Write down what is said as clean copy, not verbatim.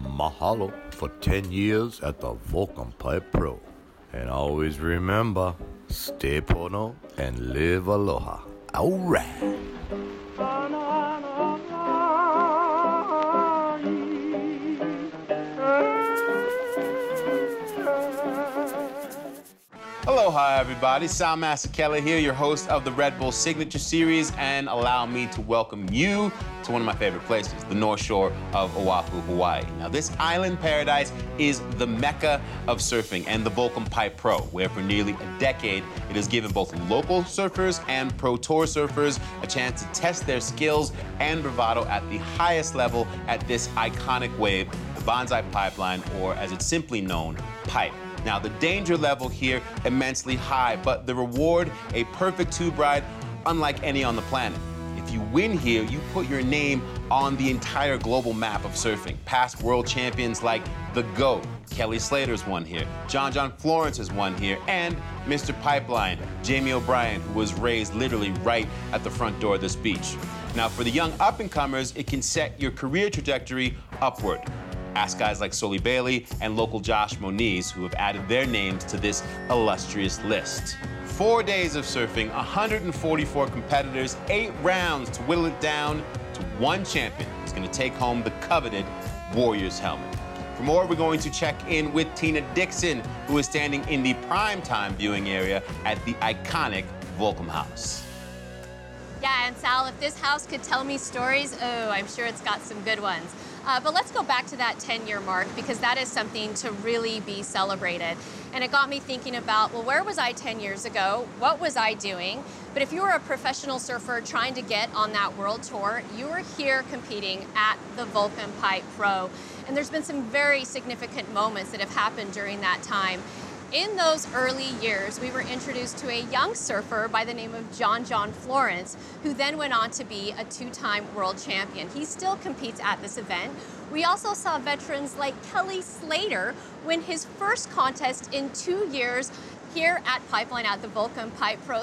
Mahalo for 10 years at the Vulcan Pipe Pro. And always remember, stay pono and live aloha. All right. Aloha, everybody. Sal Masekela here, your host of the Red Bull Signature Series, and allow me to welcome you to one of my favorite places, the North Shore of Oahu, Hawaii. Now, this island paradise is the mecca of surfing and the Vulcan Pipe Pro, where for nearly a decade, it has given both local surfers and pro tour surfers a chance to test their skills and bravado at the highest level at this iconic wave, the Banzai Pipeline, or as it's simply known, Pipe. Now, the danger level here immensely high, but the reward, a perfect tube ride unlike any on the planet. If you win here, you put your name on the entire global map of surfing. Past world champions like the GOAT, Kelly Slater's won here, John Florence has won here, and Mr. Pipeline, Jamie O'Brien, who was raised literally right at the front door of this beach. Now, for the young up-and-comers, it can set your career trajectory upward. Ask guys like Soli Bailey and local Josh Moniz, who have added their names to this illustrious list. 4 days of surfing, 144 competitors, 8 rounds to whittle it down to one champion who's going to take home the coveted Warriors helmet. For more, we're going to check in with Tina Dixon, who is standing in the primetime viewing area at the iconic Volcom House. Yeah, and Sal, if this house could tell me stories, oh, I'm sure it's got some good ones. But let's go back to that 10-year mark, because that is something to really be celebrated. And it got me thinking about, well, where was I 10 years ago? What was I doing? But if you were a professional surfer trying to get on that world tour, you were here competing at the Vulcan Pipe Pro. And there's been some very significant moments that have happened during that time. In those early years, we were introduced to a young surfer by the name of John Florence, who then went on to be a 2-time world champion. He still competes at this event. We also saw veterans like Kelly Slater win his first contest in 2 years here at Pipeline at the Vulcan Pipe Pro.